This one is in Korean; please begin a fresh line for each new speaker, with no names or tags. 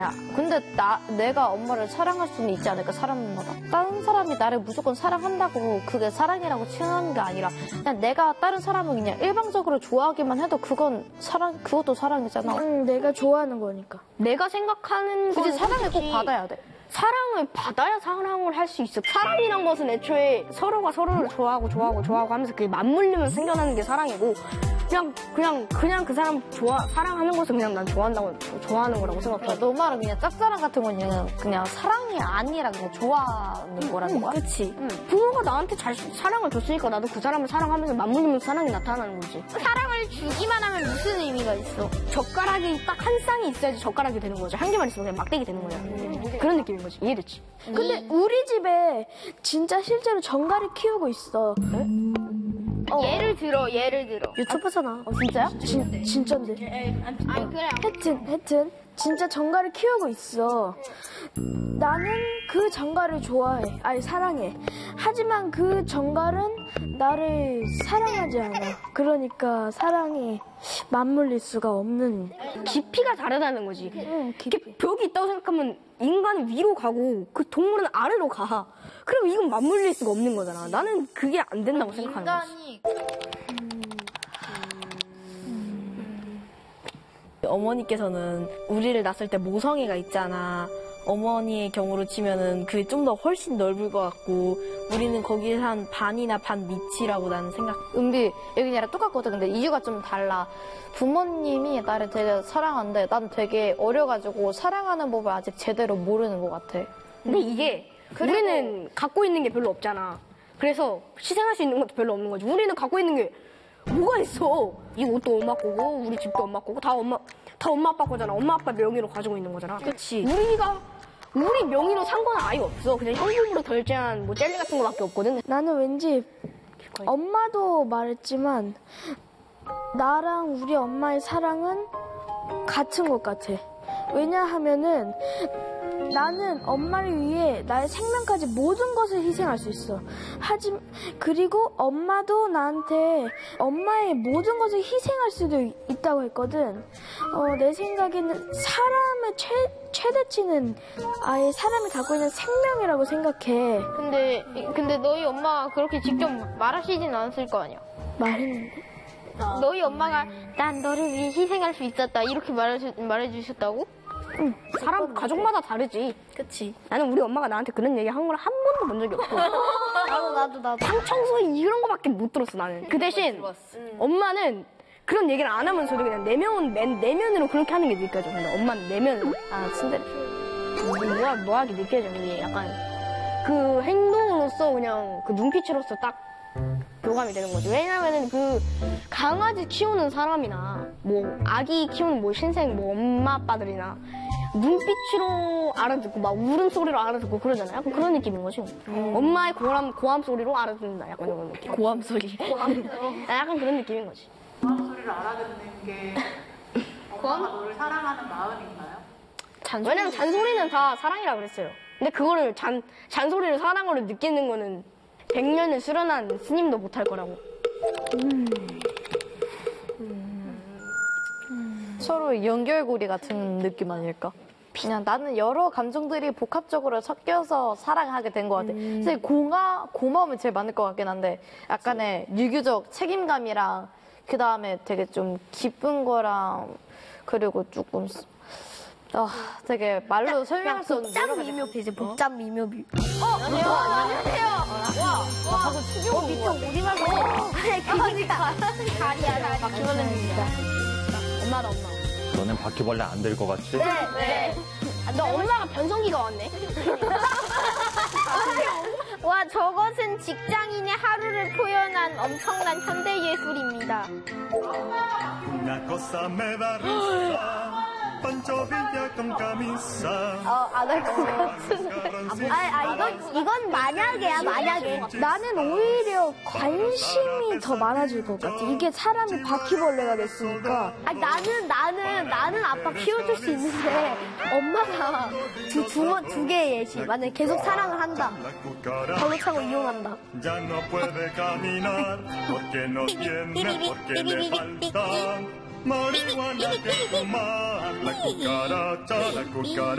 야, 근데 내가 엄마를 사랑할 수는 있지 않을까, 사람마다. 다른 사람이 나를 무조건 사랑한다고 그게 사랑이라고 칭하는 게 아니라 그냥 내가 다른 사람을 그냥 일방적으로 좋아하기만 해도 그것도 사랑이잖아.
내가 좋아하는 거니까.
내가 생각하는
굳이
건
사랑을 꼭 받아야 돼.
사랑을 받아야 사랑을 할 수 있어. 사람이란 것은 애초에 서로가 서로를 좋아하고 하면서 그게 맞물리면서 생겨나는 게 사랑이고, 그냥 그 사람 사랑하는 것은 그냥 난 좋아하는 거라고 생각해.
너 말은 그냥 짝사랑 같은 건 그냥 사랑이 아니라 그냥 좋아하는 거라는 거야?
그치. 부모가 나한테 사랑을 줬으니까 나도 그 사람을 사랑하면서 맞물리면서 사랑이 나타나는 거지.
사랑을 주기만 하면 무슨 의미가 있어?
젓가락이 딱 한 쌍이 있어야지 젓가락이 되는 거죠. 한 개만 있으면 그냥 막대기 되는 거야. 그런 느낌인 거지. 이해됐지?
근데 우리 집에 진짜 실제로 정갈을 키우고 있어.
예를 들어.
유튜브잖아.
진짜요?
진짠데.
아니 그래.
하여튼 진짜 정갈을 키우고 있어. 나는 그 정갈을 좋아해. 아니 사랑해. 하지만 그 정갈은 나를 사랑하지 않아. 그러니까 사랑이 맞물릴 수가 없는.
깊이가 다르다는 거지.
깊이.
이렇게 벽이 있다고 생각하면 인간은 위로 가고 그 동물은 아래로 가. 그럼 이건 맞물릴 수가 없는 거잖아. 나는 그게 안 된다고 생각하는 거지.
어머니께서는 우리를 낳았을 때 모성애가 있잖아. 어머니의 경우로 치면은 그게 좀 더 훨씬 넓을 것 같고 우리는 거기에 한 반이나 반 밑이라고 나는 생각.
은비 여기랑 똑같거든. 근데 이유가 좀 달라. 부모님이 나를 되게 사랑하는데 난 되게 어려가지고 사랑하는 법을 아직 제대로 모르는 것 같아.
근데 이게 우리는 갖고 있는 게 별로 없잖아. 그래서 희생할 수 있는 것도 별로 없는 거지. 우리는 갖고 있는 게 뭐가 있어? 이 옷도 엄마 거고 우리 집도 엄마 거고 다 엄마 아빠 거잖아. 엄마 아빠 명의로 가지고 있는 거잖아.
그치.
우리 명의로 산 건 아예 없어. 그냥 현금으로 결제한 뭐 젤리 같은 거밖에 없거든.
나는 왠지 엄마도 말했지만 나랑 우리 엄마의 사랑은 같은 것 같아. 왜냐하면은 나는 엄마를 위해 나의 생명까지 모든 것을 희생할 수 있어. 그리고 엄마도 나한테 엄마의 모든 것을 희생할 수도 있다고 했거든. 내 생각에는 사람의 최대치는 아예 사람이 갖고 있는 생명이라고 생각해.
근데 너희 엄마가 그렇게 직접 말하시진 않았을 거 아니야?
말했는데?
너희 엄마가 난 너를 위해 희생할 수 있었다 이렇게 말해주셨다고?
응.
사람 가족마다 다르지.
그치.
나는 우리 엄마가 나한테 그런 얘기 한 걸 한 번도 본 적이 없고.
나도.
방 청소 이런 거밖에 못 들었어 나는. 그 대신 엄마는 그런 얘기를 안 하면서도 그냥 내면으로 그렇게 하는 게 느껴져. 근데 엄마는 내면으로.
친데레.
뭐하게 느껴져. 이게 약간 그 행동으로서 그냥 그 눈빛으로서 딱 교감이 되는 거지. 왜냐면은 그 강아지 키우는 사람이나 뭐 아기 키우는 뭐 신생 뭐 엄마 아빠들이나 눈빛으로 알아듣고 막 울음소리로 알아듣고 그러잖아요. 약간 그런 느낌인 거지. 엄마의 고함 소리로 알아듣는다. 약간 이런 느낌.
고함 소리.
약간 그런 느낌인 거지.
고함 소리를 알아듣는 게 엄마가 너를 사랑하는 마음인가요?
왜냐면 잔소리는 다 사랑이라 그랬어요. 근데 그거를 잔소리를 사랑으로 느끼는 거는 100년을 수련한 스님도 못할 거라고.
서로 연결고리 같은 느낌 아닐까? 그냥 나는 여러 감정들이 복합적으로 섞여서 사랑하게 된 것 같아. 사실 고마움이 제일 많을 것 같긴 한데 약간의 유교적 책임감이랑 그 다음에 되게 좀 기쁜 거랑 그리고 조금 되게 말로 설명할 수 없는 여러 가지.
미묘비지, 복잡 미묘비.
안녕하세요.
방금 추경
밑에 어디 가서? 다리야.
바퀴벌레입니다.
엄마다, 엄마.
너넨 바퀴벌레 안 될 것 같지?
네.
너 엄마가 변성기가 왔네.
와, 저것은 직장인의 하루를 표현한 엄청난 현대 예술입니다.
Una cosa me da risa, Pancho Villa con camisa.
안 할 것 같은데.
이건 만약에야, 만약에.
나는 오히려 관심이 더 많아질 것 같아. 이게 사람이 바퀴벌레가 됐으니까.
나는 아빠 키워줄 수 있는데, 엄마가 두 개의 예시. 만약에 계속 사랑을 한다. 번호 차고 이용한다.
Ya no puede caminar porque no tiene, porque le falta marihuana que fumar. La cucaracha, la cucaracha.